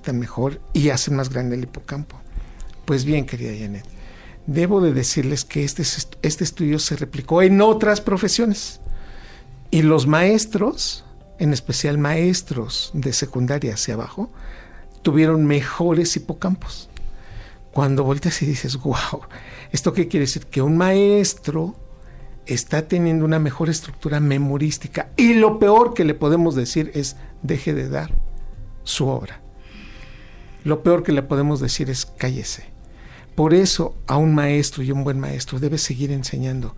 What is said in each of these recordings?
conectan mejor y hacen más grande el hipocampo. Pues bien, querida Janet, debo de decirles que este estudio se replicó en otras profesiones y los maestros, en especial maestros de secundaria hacia abajo, tuvieron mejores hipocampos. Cuando volteas y dices, wow, ¿esto qué quiere decir? Que un maestro está teniendo una mejor estructura memorística y lo peor que le podemos decir es deje de dar su obra. Lo peor que le podemos decir es cállese. Por eso a un maestro y un buen maestro debe seguir enseñando.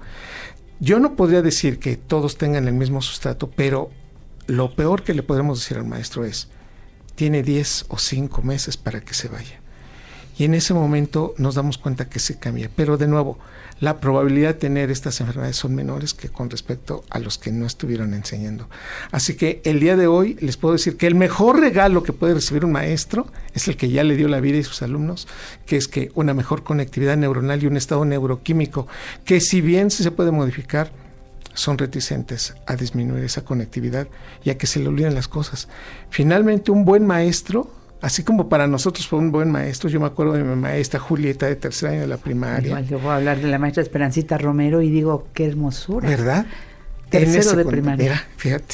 Yo no podría decir que todos tengan el mismo sustrato, pero lo peor que le podemos decir al maestro es tiene 10 o 5 meses para que se vaya. Y en ese momento nos damos cuenta que se cambia. Pero de nuevo, la probabilidad de tener estas enfermedades son menores que con respecto a los que no estuvieron enseñando. Así que el día de hoy les puedo decir que el mejor regalo que puede recibir un maestro es el que ya le dio la vida a sus alumnos, que es que una mejor conectividad neuronal y un estado neuroquímico que si bien se puede modificar, son reticentes a disminuir esa conectividad y a que se le olviden las cosas. Finalmente, un buen maestro, así como para nosotros fue un buen maestro, yo me acuerdo de mi maestra Julieta de tercer año de la primaria. Igual yo voy a hablar de la maestra Esperancita Romero y digo, qué hermosura. ¿Verdad? Tercero de primaria. Mira, fíjate.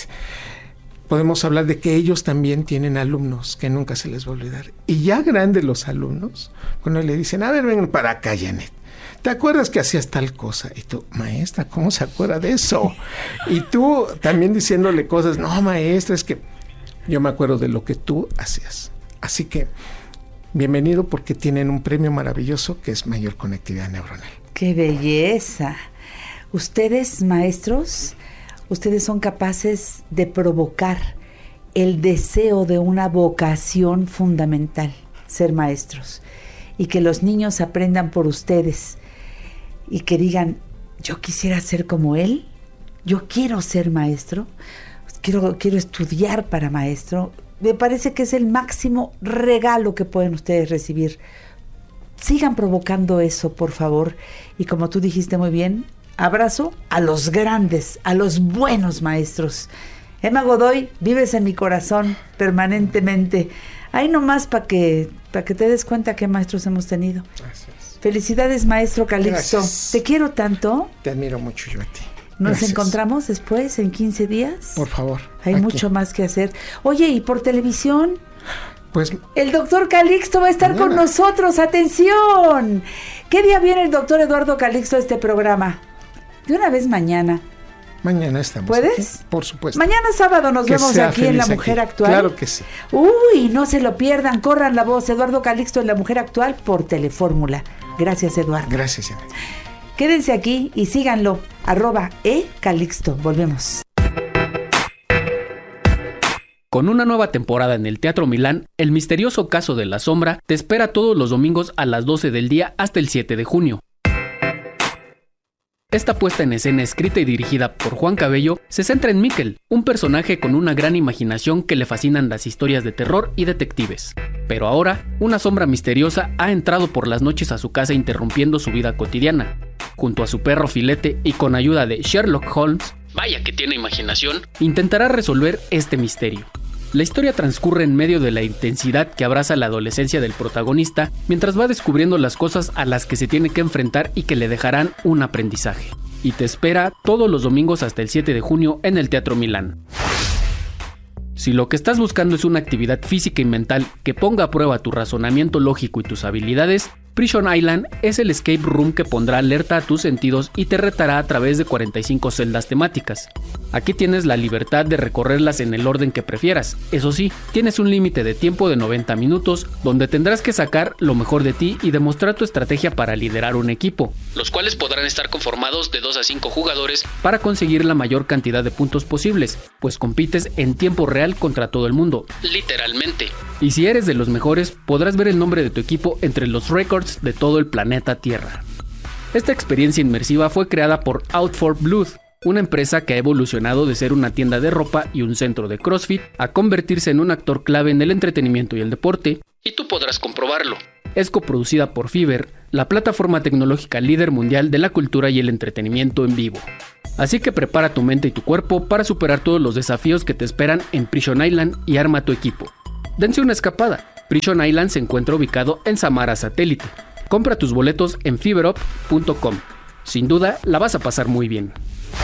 Podemos hablar de que ellos también tienen alumnos que nunca se les va a olvidar. Y ya grandes los alumnos, cuando le dicen, a ver, ven para acá, Janet. ¿Te acuerdas que hacías tal cosa? Y tú, maestra, ¿cómo se acuerda de eso? Y tú también diciéndole cosas, no, maestra, es que yo me acuerdo de lo que tú hacías. Así que, bienvenido porque tienen un premio maravilloso que es mayor conectividad neuronal. ¡Qué belleza! Ustedes, maestros, ustedes son capaces de provocar el deseo de una vocación fundamental, ser maestros. Y que los niños aprendan por ustedes. Y que digan, yo quisiera ser como él, yo quiero ser maestro, quiero estudiar para maestro. Me parece que es el máximo regalo que pueden ustedes recibir. Sigan provocando eso, por favor. Y como tú dijiste muy bien, abrazo a los grandes, a los buenos maestros. Emma Godoy, vives en mi corazón permanentemente. Ahí nomás para que te des cuenta qué maestros hemos tenido. Gracias. Felicidades, maestro Calixto. Gracias. Te quiero tanto. Te admiro mucho yo a ti. Nos Gracias. encontramos después, en 15 días. Por favor. Hay aquí. mucho más que hacer. Oye, ¿y por televisión? Pues El doctor Calixto va a estar con nosotros. ¡Atención! ¿Qué día viene el doctor Eduardo Calixto a este programa? De una vez mañana. mañana estamos. ¿Puedes? Aquí, por supuesto. Mañana sábado nos Que vemos sea aquí en La feliz Mujer aquí. Actual. Claro que sí. Uy, no se lo pierdan, corran la voz. Eduardo Calixto en La Mujer Actual por Telefórmula. Gracias, Eduardo. Gracias, Janet. Quédense aquí y síganlo. @eCalixto. Volvemos. Con una nueva temporada en el Teatro Milán, El misterioso caso de la sombra te espera todos los domingos a las 12 del día hasta el 7 de junio. Esta puesta en escena, escrita y dirigida por Juan Cabello, se centra en Mikkel, un personaje con una gran imaginación que le fascinan las historias de terror y detectives. Pero ahora, una sombra misteriosa ha entrado por las noches a su casa interrumpiendo su vida cotidiana. Junto a su perro Filete y con ayuda de Sherlock Holmes, vaya que tiene imaginación, intentará resolver este misterio. La historia transcurre en medio de la intensidad que abraza la adolescencia del protagonista mientras va descubriendo las cosas a las que se tiene que enfrentar y que le dejarán un aprendizaje. Y te espera todos los domingos hasta el 7 de junio en el Teatro Milán. Si lo que estás buscando es una actividad física y mental que ponga a prueba tu razonamiento lógico y tus habilidades, Prison Island es el escape room que pondrá alerta a tus sentidos y te retará a través de 45 celdas temáticas. Aquí tienes la libertad de recorrerlas en el orden que prefieras. Eso sí, tienes un límite de tiempo de 90 minutos, donde tendrás que sacar lo mejor de ti y demostrar tu estrategia para liderar un equipo, los cuales podrán estar conformados de 2 a 5 jugadores para conseguir la mayor cantidad de puntos posibles, pues compites en tiempo real contra todo el mundo, literalmente. Y si eres de los mejores, podrás ver el nombre de tu equipo entre los récords de todo el planeta Tierra. Esta experiencia inmersiva fue creada por Out for Blood, una empresa que ha evolucionado de ser una tienda de ropa y un centro de CrossFit a convertirse en un actor clave en el entretenimiento y el deporte, y tú podrás comprobarlo. Es coproducida por Fiverr, la plataforma tecnológica líder mundial de la cultura y el entretenimiento en vivo. Así que prepara tu mente y tu cuerpo para superar todos los desafíos que te esperan en Prison Island y arma tu equipo. Dense una escapada, Prison Island se encuentra ubicado en Samara Satélite. Compra tus boletos en fiberop.com. Sin duda, la vas a pasar muy bien.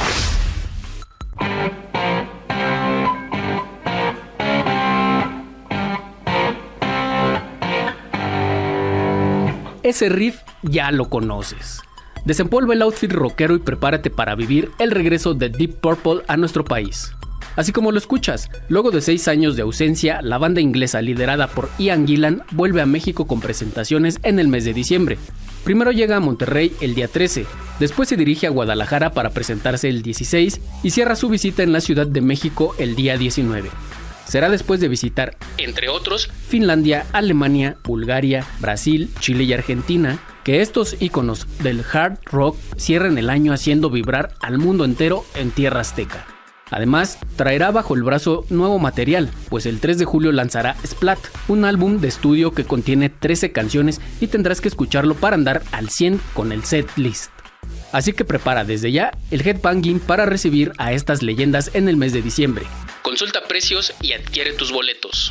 Ese riff ya lo conoces. Desempolva el outfit rockero y prepárate para vivir el regreso de Deep Purple a nuestro país. Así como lo escuchas, luego de 6 años de ausencia, la banda inglesa liderada por Ian Gillan vuelve a México con presentaciones en el mes de diciembre. Primero llega a Monterrey el día 13, después se dirige a Guadalajara para presentarse el 16 y cierra su visita en la Ciudad de México el día 19. Será después de visitar, entre otros, Finlandia, Alemania, Bulgaria, Brasil, Chile y Argentina, que estos íconos del hard rock cierren el año haciendo vibrar al mundo entero en tierra azteca. Además, traerá bajo el brazo nuevo material, pues el 3 de julio lanzará Splat, un álbum de estudio que contiene 13 canciones y tendrás que escucharlo para andar al 100 con el set list. Así que prepara desde ya el headbanging para recibir a estas leyendas en el mes de diciembre. Consulta precios y adquiere tus boletos.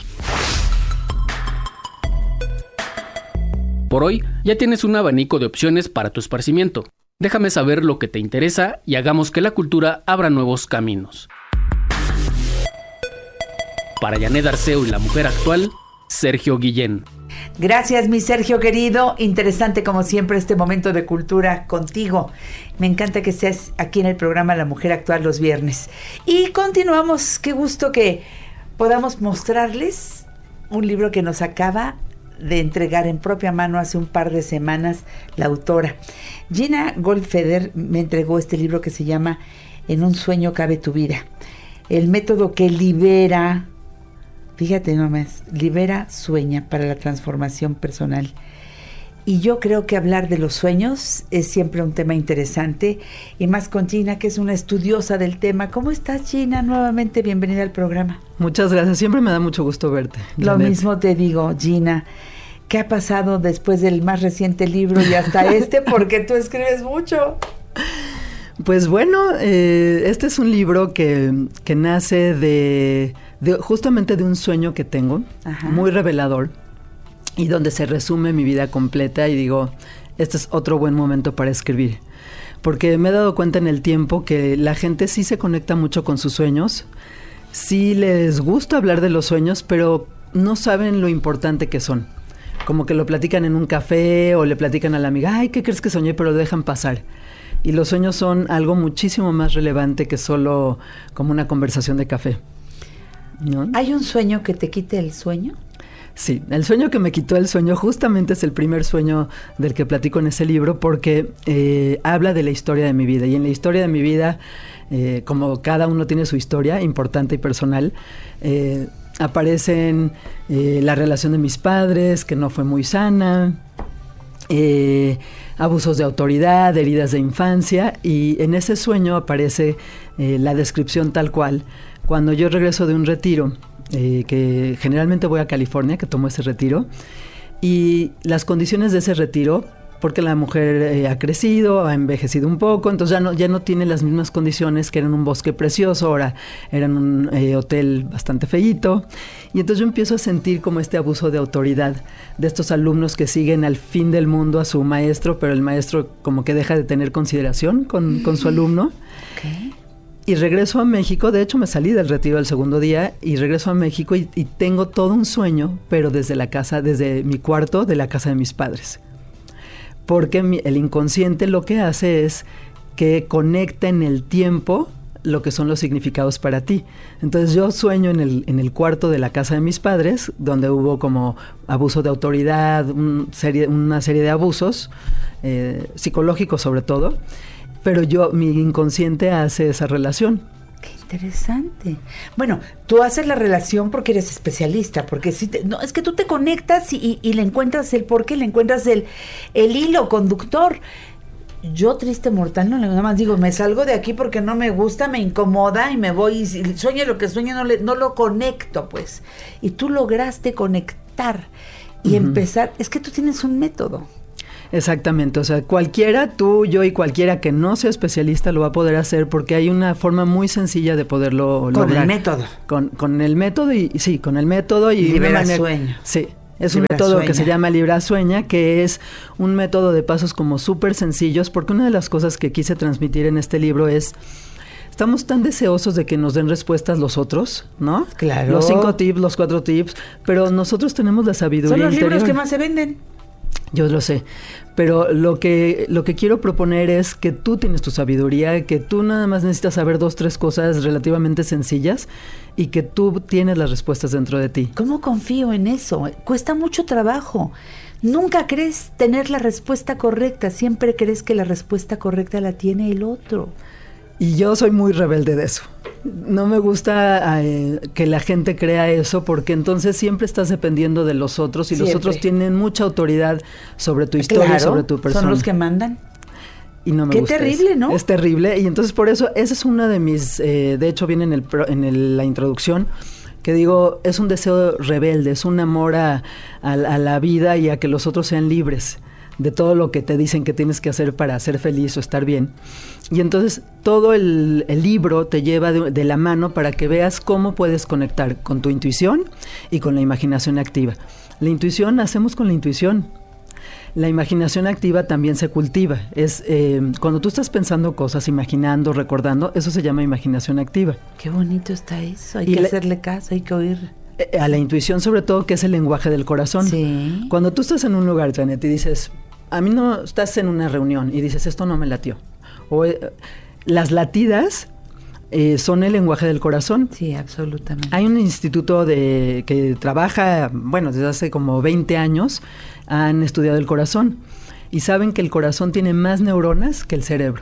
Por hoy ya tienes un abanico de opciones para tu esparcimiento. Déjame saber lo que te interesa y hagamos que la cultura abra nuevos caminos. Para Janet Arceo y la mujer actual, Sergio Guillén. Gracias, mi Sergio querido. Interesante como siempre este momento de cultura contigo. Me encanta que estés aquí en el programa La Mujer Actual los viernes. Y continuamos. Qué gusto que podamos mostrarles un libro que nos acaba de entregar en propia mano hace un par de semanas la autora. Gina Goldfeder me entregó este libro que se llama En un sueño cabe tu vida. El método que libera, fíjate nomás, libera, sueña para la transformación personal. Y yo creo que hablar de los sueños es siempre un tema interesante, y más con Gina, que es una estudiosa del tema. ¿Cómo estás, Gina? Nuevamente bienvenida al programa. Muchas gracias, siempre me da mucho gusto verte, Janet. Lo mismo te digo, Gina. ¿Qué ha pasado después del más reciente libro y hasta este? Porque tú escribes mucho. Pues bueno, este es un libro que nace de justamente de un sueño que tengo, ajá, muy revelador, y donde se resume mi vida completa, y digo, este es otro buen momento para escribir. Porque me he dado cuenta en el tiempo que la gente sí se conecta mucho con sus sueños, sí les gusta hablar de los sueños, pero no saben lo importante que son. Como que lo platican en un café o le platican a la amiga, ay, ¿qué crees que soñé? Pero lo dejan pasar. Y los sueños son algo muchísimo más relevante que solo como una conversación de café, ¿no? ¿Hay un sueño que te quite el sueño? Sí, el sueño que me quitó el sueño justamente es el primer sueño del que platico en ese libro, porque habla de la historia de mi vida. Y en la historia de mi vida, como cada uno tiene su historia importante y personal, aparecen la relación de mis padres, que no fue muy sana, abusos de autoridad, heridas de infancia, y en ese sueño aparece la descripción tal cual. Cuando yo regreso de un retiro, que generalmente voy a California, que tomo ese retiro, y las condiciones de ese retiro, porque la mujer ha crecido, ha envejecido un poco, entonces ya no tiene las mismas condiciones, que era en un bosque precioso, ahora era en un hotel bastante feíto, y entonces yo empiezo a sentir como este abuso de autoridad de estos alumnos que siguen al fin del mundo a su maestro, pero el maestro como que deja de tener consideración con su alumno. Okay. Y regreso a México, de hecho me salí del retiro el segundo día y regreso a México y tengo todo un sueño, pero desde mi cuarto de la casa de mis padres. Porque el inconsciente lo que hace es que conecta en el tiempo lo que son los significados para ti. Entonces yo sueño en el cuarto de la casa de mis padres, donde hubo como abuso de autoridad, una serie de abusos, psicológicos sobre todo, pero mi inconsciente hace esa relación. Qué interesante. Bueno, tú haces la relación porque eres especialista, porque no, es que tú te conectas y le encuentras el porqué, le encuentras el hilo conductor. Yo, triste mortal, no, nada más digo, me salgo de aquí porque no me gusta, me incomoda y me voy, y sueño lo que sueño, no lo conecto, pues. Y tú lograste conectar y empezar. Es que tú tienes un método. Exactamente, o sea, cualquiera, tú, yo y cualquiera que no sea especialista lo va a poder hacer, porque hay una forma muy sencilla de poderlo lograr. Con el método. Con el método y sí, con el método y libera sueño. Sí, Es un método que se llama Libra Sueña, que es un método de pasos como súper sencillos, porque una de las cosas que quise transmitir en este libro es, estamos tan deseosos de que nos den respuestas los otros, ¿no? Claro. Los 5 tips, los 4 tips, pero nosotros tenemos la sabiduría interior. Son los libros que interior. más se venden. Yo lo sé, pero lo que quiero proponer es que tú tienes tu sabiduría, que tú nada más necesitas saber 2, 3 cosas relativamente sencillas y que tú tienes las respuestas dentro de ti. ¿Cómo confío en eso? Cuesta mucho trabajo. Nunca crees tener la respuesta correcta, siempre crees que la respuesta correcta la tiene el otro. Y yo soy muy rebelde de eso. No me gusta que la gente crea eso, porque entonces siempre estás dependiendo de los otros y Siempre. los otros tienen mucha autoridad sobre tu historia, Claro, sobre tu persona. son los que mandan. Y no me Qué gusta terrible, eso. ¿no? Es terrible, y entonces por eso, esa es una de mis, de hecho viene en la introducción, que digo, es un deseo rebelde, es un amor a la vida y a que los otros sean libres de todo lo que te dicen que tienes que hacer para ser feliz o estar bien. Y entonces todo el libro te lleva de la mano para que veas cómo puedes conectar con tu intuición y con la imaginación activa. La intuición hacemos con la intuición. La imaginación activa también se cultiva. Es cuando tú estás pensando cosas, imaginando, recordando, eso se llama imaginación activa. Qué bonito está eso. Hay Y que la- hacerle caso, hay que oír. A la intuición, sobre todo, que es el lenguaje del corazón. Sí. Cuando tú estás en un lugar, Janet, y dices, a mí no, estás en una reunión y dices, esto no me latió. O las latidas son el lenguaje del corazón. Sí, absolutamente. Hay un instituto que trabaja, bueno, desde hace como 20 años, han estudiado el corazón y saben que el corazón tiene más neuronas que el cerebro.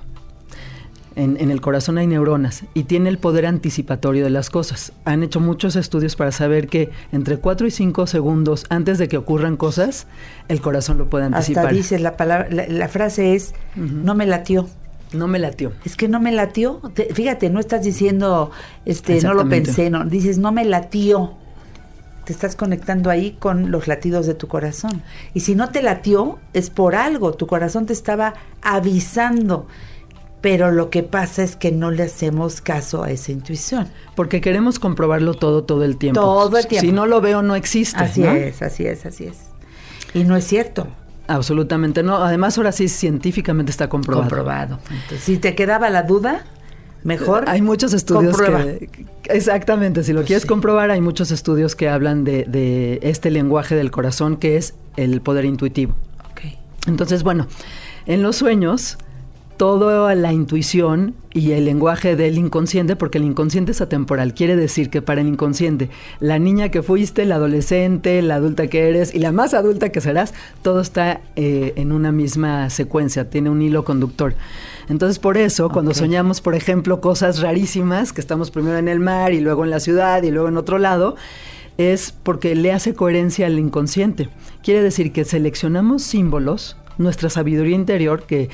En el corazón hay neuronas y tiene el poder anticipatorio de las cosas. Han hecho muchos estudios para saber que entre 4 y 5 segundos antes de que ocurran cosas, el corazón lo puede anticipar. Hasta dices la palabra, la frase es, no me latió. No me latió. Es que no me latió. Fíjate, no estás diciendo, no lo Exactamente. pensé, no. Dices, no me latió. Te estás conectando ahí con los latidos de tu corazón. Y si no te latió, es por algo. Tu corazón te estaba avisando. Pero lo que pasa es que no le hacemos caso a esa intuición. Porque queremos comprobarlo todo el tiempo. Todo el tiempo. Si no lo veo, no existe. Así ¿no? es, así es, así es. Y no es cierto. Absolutamente no. Además, ahora sí científicamente está comprobado. Comprobado. Entonces, si te quedaba la duda, mejor hay muchos estudios comprueba. Exactamente, si lo quieres Sí. comprobar, hay muchos estudios que hablan de este lenguaje del corazón, que es el poder intuitivo. Ok. Entonces, bueno, en los sueños, toda la intuición y el lenguaje del inconsciente, porque el inconsciente es atemporal, quiere decir que para el inconsciente, la niña que fuiste, la adolescente, la adulta que eres y la más adulta que serás, todo está en una misma secuencia, tiene un hilo conductor. Entonces, por eso, cuando soñamos, por ejemplo, cosas rarísimas, que estamos primero en el mar y luego en la ciudad y luego en otro lado, es porque le hace coherencia al inconsciente. Quiere decir que seleccionamos símbolos, nuestra sabiduría interior, que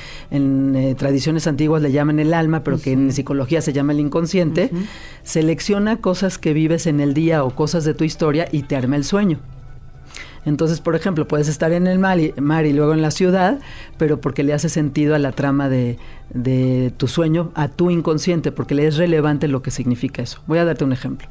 en tradiciones antiguas le llaman el alma, pero que en psicología se llama el inconsciente, selecciona cosas que vives en el día o cosas de tu historia y te arma el sueño. Entonces, por ejemplo, puedes estar en el mar y luego en la ciudad, pero porque le hace sentido a la trama de tu sueño, a tu inconsciente, porque le es relevante lo que significa eso. Voy a darte un ejemplo.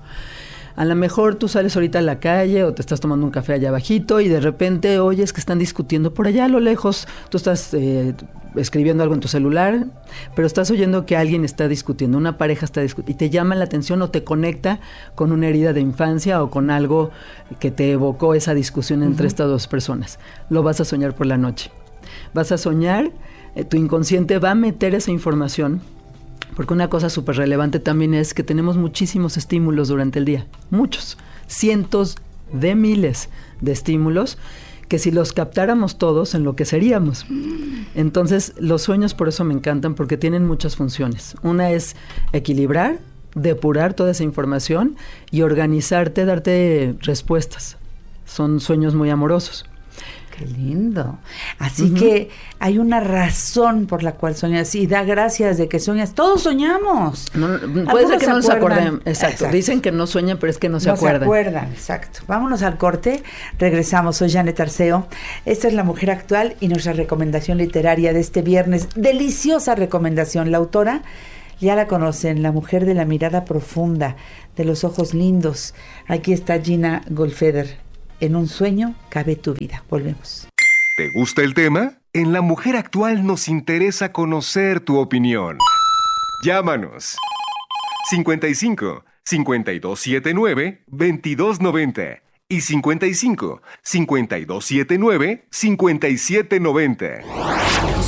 A lo mejor tú sales ahorita a la calle o te estás tomando un café allá abajito y de repente oyes que están discutiendo por allá a lo lejos. Tú estás escribiendo algo en tu celular, pero estás oyendo que alguien está discutiendo, una pareja está discutiendo y te llama la atención o te conecta con una herida de infancia o con algo que te evocó esa discusión entre estas dos personas. Lo vas a soñar por la noche. Vas a soñar, tu inconsciente va a meter esa información. Porque una cosa súper relevante también es que tenemos muchísimos estímulos durante el día. Muchos. Cientos de miles de estímulos que si los captáramos todos, enloqueceríamos. Entonces, los sueños por eso me encantan, porque tienen muchas funciones. Una es equilibrar, depurar toda esa información y organizarte, darte respuestas. Son sueños muy amorosos. Qué lindo. Así que hay una razón por la cual sueñas y da gracias de que sueñas. Todos soñamos. Puede ser que no se acuerden. acuerdan. Exacto. Dicen que no sueñan, pero es que no se acuerdan. No se acuerdan, exacto. Vámonos al corte. Regresamos. Soy Janet Arceo. Esta es La Mujer Actual y nuestra recomendación literaria de este viernes. Deliciosa recomendación. La autora, ya la conocen, la mujer de la mirada profunda, de los ojos lindos. Aquí está Gina Goldfeder. En un sueño cabe tu vida. Volvemos. ¿Te gusta el tema? En La Mujer Actual nos interesa conocer tu opinión. Llámanos. 55 5279 2290 y 55 5279 5790.